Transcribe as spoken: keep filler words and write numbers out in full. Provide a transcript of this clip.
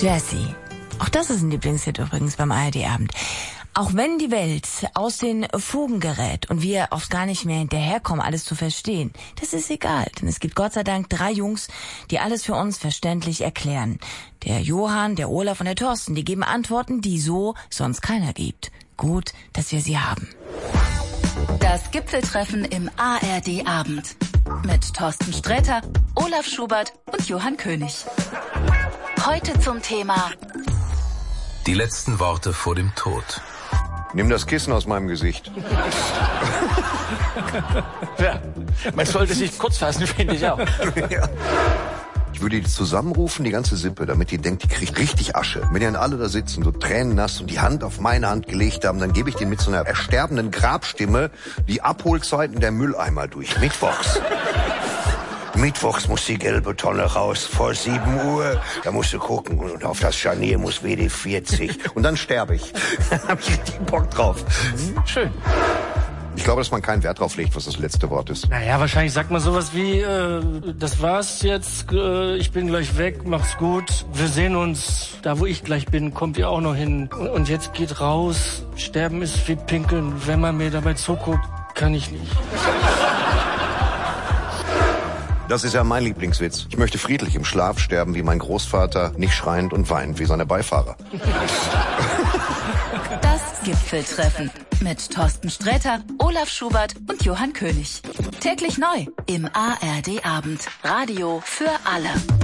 Jessie. Auch das ist ein Lieblingshit übrigens beim A R D-Abend. Auch wenn die Welt aus den Fugen gerät und wir oft gar nicht mehr hinterherkommen, alles zu verstehen, das ist egal. Denn es gibt Gott sei Dank drei Jungs, die alles für uns verständlich erklären. Der Johann, der Olaf und der Thorsten, die geben Antworten, die so sonst keiner gibt. Gut, dass wir sie haben. Das Gipfeltreffen im A R D-Abend. Mit Thorsten Sträter, Olaf Schubert und Johann König. Heute zum Thema die letzten Worte vor dem Tod. Nimm das Kissen aus meinem Gesicht. Ja, man sollte sich kurz fassen, finde ich auch. Ja. Ich würde die zusammenrufen, die ganze Sippe, damit die denkt, die kriegt richtig Asche. Wenn die dann alle da sitzen, so tränennass und die Hand auf meine Hand gelegt haben, dann gebe ich denen mit so einer ersterbenden Grabstimme die Abholzeiten der Mülleimer durch. Mittwochs. Mittwochs muss die gelbe Tonne raus, vor sieben Uhr. Da musst du gucken und auf das Scharnier muss W D vierzig. Und dann sterbe ich. Da hab ich richtig Bock drauf. Schön. Ich glaube, dass man keinen Wert drauf legt, was das letzte Wort ist. Naja, wahrscheinlich sagt man sowas wie, äh, das war's jetzt, äh, ich bin gleich weg, mach's gut. Wir sehen uns, da wo ich gleich bin, kommt ihr auch noch hin. Und, und jetzt geht raus, sterben ist wie pinkeln. Wenn man mir dabei zuguckt, kann ich nicht. Das ist ja mein Lieblingswitz. Ich möchte friedlich im Schlaf sterben wie mein Großvater, nicht schreiend und weinend wie seine Beifahrer. Das Gipfeltreffen mit Thorsten Sträter, Olaf Schubert und Johann König. Täglich neu im A R D-Abend. Radio für alle.